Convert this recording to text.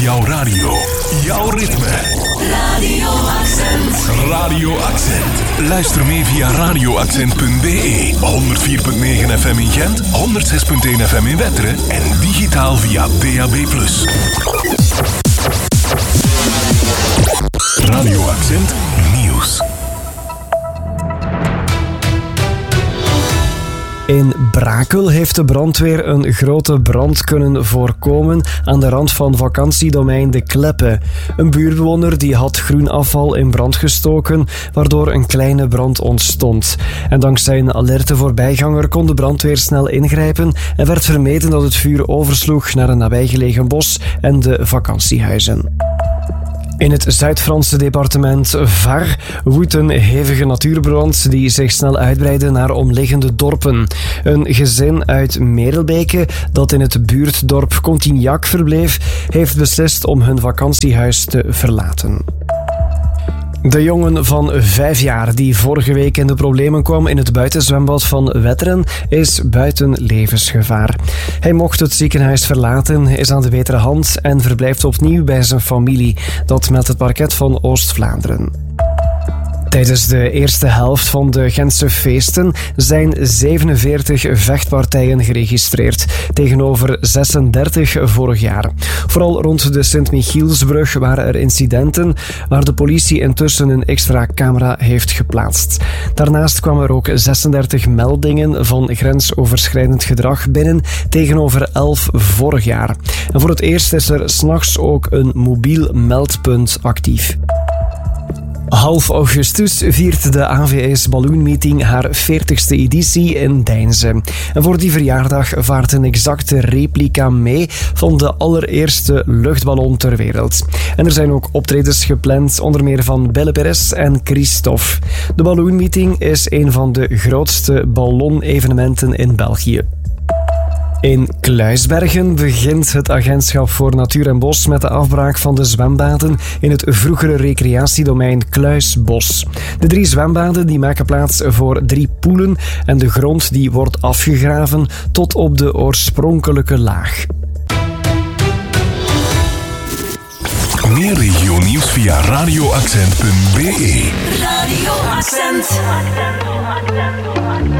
Jouw radio. Jouw ritme. Radio Accent. Radio Accent. Luister mee via radioaccent.be. 104.9 FM in Gent, 106.1 FM in Wetteren en digitaal via DAB+. Radio Accent Nieuws. In Brakel heeft de brandweer een grote brand kunnen voorkomen aan de rand van vakantiedomein De Kleppe. Een buurtbewoner die had groen afval in brand gestoken, waardoor een kleine brand ontstond. En dankzij een alerte voorbijganger kon de brandweer snel ingrijpen en werd vermeden dat het vuur oversloeg naar een nabijgelegen bos en de vakantiehuizen. In het Zuid-Franse departement Var woedt een hevige natuurbrand die zich snel uitbreidde naar omliggende dorpen. Een gezin uit Merelbeke, dat in het buurtdorp Contignac verbleef, heeft beslist om hun vakantiehuis te verlaten. De jongen van 5 jaar die vorige week in de problemen kwam in het buitenzwembad van Wetteren is buiten levensgevaar. Hij mocht het ziekenhuis verlaten, is aan de betere hand en verblijft opnieuw bij zijn familie. Dat meldt het parket van Oost-Vlaanderen. Tijdens de eerste helft van de Gentse feesten zijn 47 vechtpartijen geregistreerd, tegenover 36 vorig jaar. Vooral rond de Sint-Michielsbrug waren er incidenten waar de politie intussen een extra camera heeft geplaatst. Daarnaast kwamen er ook 36 meldingen van grensoverschrijdend gedrag binnen, tegenover 11 vorig jaar. En voor het eerst is er 's nachts ook een mobiel meldpunt actief. Half augustus viert de AVS Balloon Meeting haar 40ste editie in Deinze. En voor die verjaardag vaart een exacte replica mee van de allereerste luchtballon ter wereld. En er zijn ook optredens gepland, onder meer van Belle Perez en Christophe. De Balloon Meeting is een van de grootste ballonevenementen in België. In Kluisbergen begint het Agentschap voor Natuur en Bos met de afbraak van de zwembaden in het vroegere recreatiedomein Kluisbos. De 3 zwembaden die maken plaats voor 3 poelen en de grond die wordt afgegraven tot op de oorspronkelijke laag. Meer regionieuws via radioaccent.be. Radio Accent.